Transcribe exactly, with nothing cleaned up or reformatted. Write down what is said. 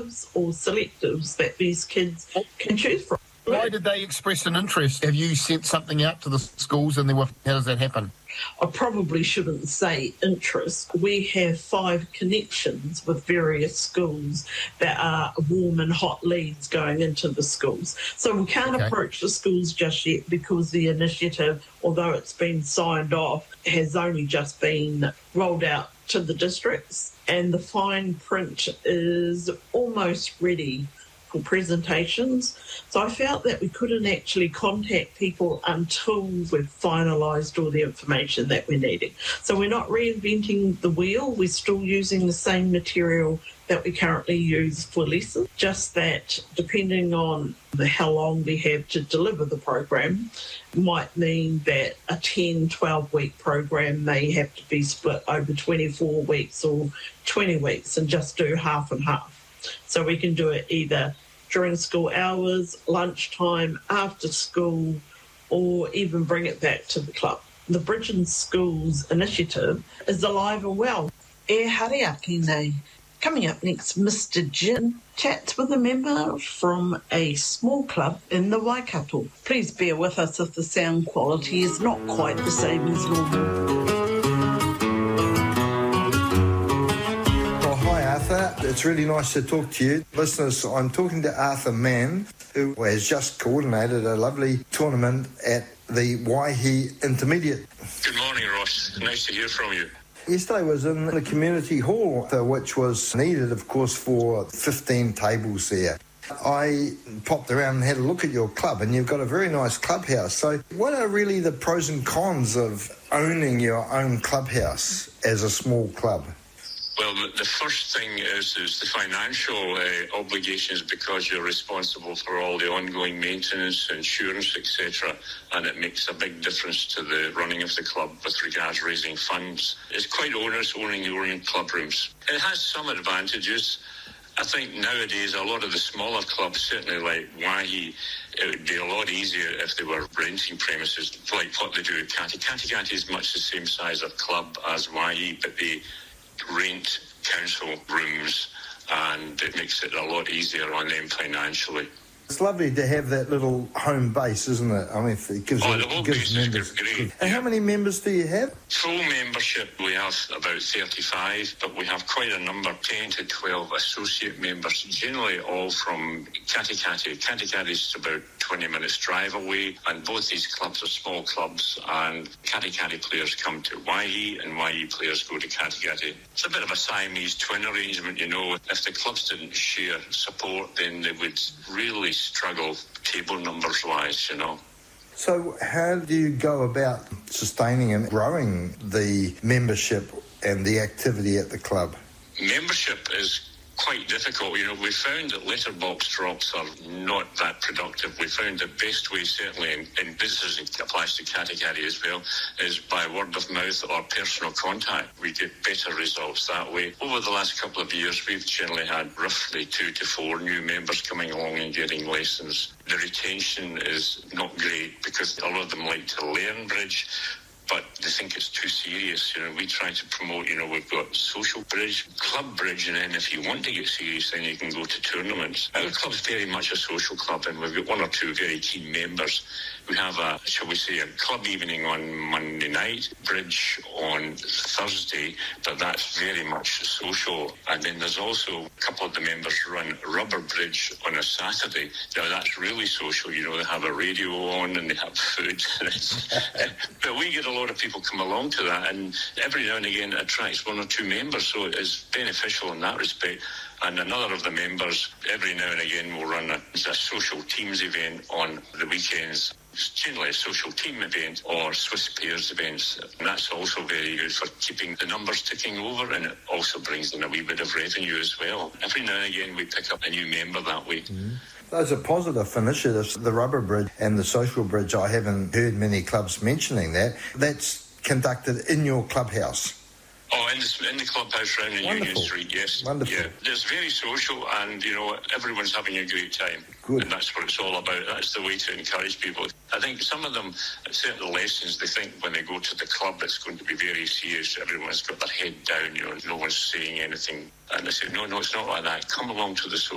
electives or selectives that these kids can choose from. Why did they express an interest? Have you sent something out to the schools and they were, how does that happen? I probably shouldn't say interest. We have five connections with various schools that are warm and hot leads going into the schools. So we can't okay. approach the schools just yet because the initiative, although it's been signed off, has only just been rolled out to the districts, and the fine print is almost ready for presentations. So I felt that we couldn't actually contact people until we've finalised all the information that we're needing. So we're not reinventing the wheel, we're still using the same material that we currently use for lessons, just that depending on the, how long we have to deliver the program might mean that a ten, twelve week program may have to be split over twenty-four weeks or twenty weeks and just do half and half. So we can do it either during school hours, lunchtime, after school, or even bring it back to the club. The Bridgeton Schools initiative is alive and well. E hariaki nei. Coming up next, Mister Jin chats with a member from a small club in the Waikato. Please bear with us if the sound quality is not quite the same as normal. It's really nice to talk to you. Listeners, I'm talking to Arthur Mann, who has just coordinated a lovely tournament at the Waihi Intermediate. Good morning, Ross. Nice to hear from you. Yesterday was in the community hall, which was needed, of course, for fifteen tables there. I popped around and had a look at your club, and you've got a very nice clubhouse. So what are really the pros and cons of owning your own clubhouse as a small club? Well, the first thing is, is the financial uh, obligations, because you're responsible for all the ongoing maintenance, insurance, et cetera, and it makes a big difference to the running of the club with regards to raising funds. It's quite onerous owning your own club rooms. It has some advantages. I think nowadays a lot of the smaller clubs, certainly like Waihi, it would be a lot easier if they were renting premises, like what they do at Kati. Kati Kati is much the same size of club as Waihi, but they rent council rooms, and it makes it a lot easier on them financially. It's lovely to have that little home base, isn't it? I mean, it gives, oh, it, the whole gives base members. is great. And yeah. How many members do you have? Full membership, we have about thirty-five, but we have quite a number, ten to twelve associate members, generally all from Kati Kati. Kati Kati is about twenty minutes drive away, and both these clubs are small clubs, and Kati Kati players come to Waihi, and Waihi players go to Kati Kati. It's a bit of a Siamese twin arrangement, you know. If the clubs didn't share support, then they would really struggle table numbers wise, you know. So how do you go about sustaining and growing the membership and the activity at the club? Membership is quite difficult. You know, we found that letterbox drops are not that productive. We found the best way, certainly in, in business, it applies to Kati Kati as well, is by word of mouth or personal contact. We get better results that way. Over the last couple of years, we've generally had roughly two to four new members coming along and getting lessons. The retention is not great because a lot of them like to learn bridge, but they think it's too serious. You know, we try to promote, you know, we've got social bridge, club bridge, and then if you want to get serious, then you can go to tournaments. Our club's very much a social club, and we've got one or two very keen members. We have a, shall we say, a club evening on Monday night, bridge on Thursday, but that's very much social. And then there's also a couple of the members run rubber bridge on a Saturday. Now that's really social, you know, they have a radio on and they have food. But we get a lot of people come along to that, and every now and again it attracts one or two members, so it is beneficial in that respect. And another of the members, every now and again, will run a, a social teams event on the weekends. It's generally a social team event or Swiss pairs events, and that's also very good for keeping the numbers ticking over, and it also brings in a wee bit of revenue as well. Every now and again we pick up a new member that way. Mm-hmm. Those are positive initiatives. The rubber bridge and the social bridge, I haven't heard many clubs mentioning that. That's conducted in your clubhouse. Oh, in the, in the clubhouse round in Wonderful. Union Street, yes. Wonderful. Yeah. It's very social, and, you know, everyone's having a great time. Good. And that's what it's all about. That's the way to encourage people. I think some of them, at certain lessons, they think when they go to the club it's going to be very serious. Everyone's got their head down, you know, no one's saying anything. And I say, no, no, it's not like that. Come along to the social